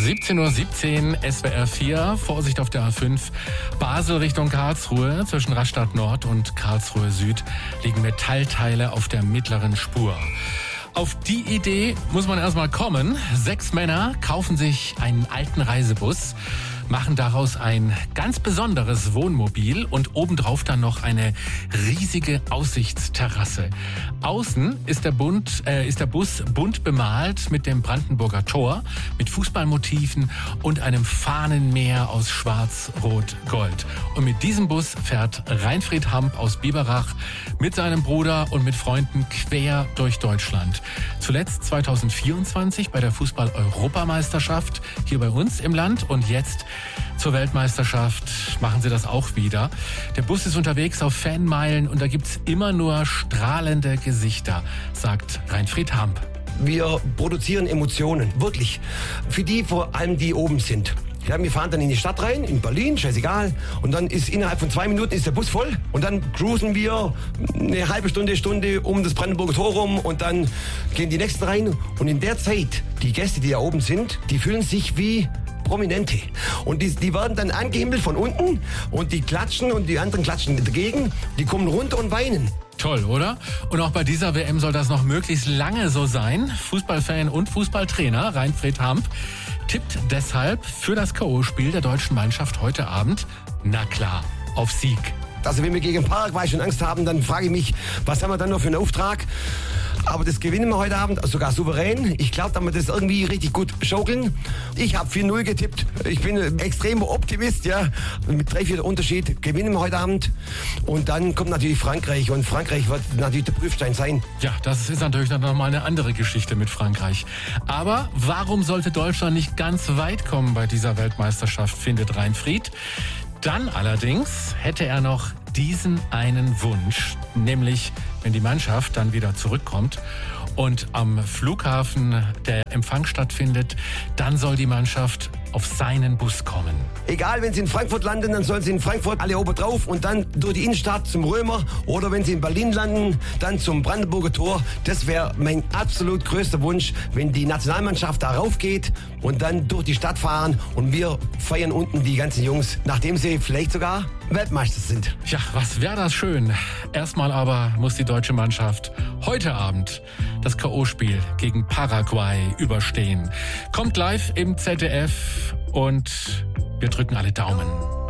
17:17 Uhr, SWR 4, Vorsicht auf der A5, Basel Richtung Karlsruhe. Zwischen Rastatt Nord und Karlsruhe Süd liegen Metallteile auf der mittleren Spur. Auf die Idee muss man erstmal kommen. 6 Männer kaufen sich einen alten Reisebus, machen daraus ein ganz besonderes Wohnmobil und obendrauf dann noch eine riesige Aussichtsterrasse. Außen ist der Bus bunt bemalt mit dem Brandenburger Tor, mit Fußballmotiven und einem Fahnenmeer aus Schwarz, Rot, Gold. Und mit diesem Bus fährt Reinfried Hamp aus Biberach mit seinem Bruder und mit Freunden quer durch Deutschland. Zuletzt 2024 bei der Fußball-Europameisterschaft hier bei uns im Land und jetzt zur Weltmeisterschaft machen sie das auch wieder. Der Bus ist unterwegs auf Fanmeilen und da gibt's immer nur strahlende Gesichter, sagt Reinfried Hamp. Wir produzieren Emotionen, wirklich. Für die vor allem, die oben sind. Ja, wir fahren dann in die Stadt rein, in Berlin, scheißegal. Und dann ist innerhalb von 2 Minuten ist der Bus voll. Und dann cruisen wir eine halbe Stunde um das Brandenburger Tor rum. Und dann gehen die Nächsten rein. Und in der Zeit, die Gäste, die da oben sind, die fühlen sich wie Prominente. Und die werden dann angehimmelt von unten. Und die klatschen und die anderen klatschen dagegen. Die kommen runter und weinen. Toll, oder? Und auch bei dieser WM soll das noch möglichst lange so sein. Fußballfan und Fußballtrainer Reinfried Hamp tippt deshalb für das K.O.-Spiel der deutschen Mannschaft heute Abend, na klar, auf Sieg. Also wenn wir gegen Paraguay schon Angst haben, dann frage ich mich, was haben wir dann noch für einen Auftrag? Aber das gewinnen wir heute Abend, sogar souverän. Ich glaube, dass wir das irgendwie richtig gut schaukeln. Ich habe 4-0 getippt. Ich bin ein extremer Optimist, ja. Mit 3-4 Unterschied gewinnen wir heute Abend. Und dann kommt natürlich Frankreich. Und Frankreich wird natürlich der Prüfstein sein. Ja, das ist natürlich dann nochmal eine andere Geschichte mit Frankreich. Aber warum sollte Deutschland nicht ganz weit kommen bei dieser Weltmeisterschaft, findet Reinfried. Dann allerdings hätte er noch diesen einen Wunsch, nämlich wenn die Mannschaft dann wieder zurückkommt und am Flughafen der Empfang stattfindet, dann soll die Mannschaft auf seinen Bus kommen. Egal, wenn sie in Frankfurt landen, dann sollen sie in Frankfurt alle oben drauf und dann durch die Innenstadt zum Römer. Oder wenn sie in Berlin landen, dann zum Brandenburger Tor. Das wäre mein absolut größter Wunsch, wenn die Nationalmannschaft da raufgeht und dann durch die Stadt fahren und wir feiern unten die ganzen Jungs, nachdem sie vielleicht sogar Weltmeister sind. Ja, was wäre das schön. Erstmal aber muss die deutsche Mannschaft heute Abend das K.O.-Spiel gegen Paraguay überstehen. Kommt live im ZDF und wir drücken alle Daumen.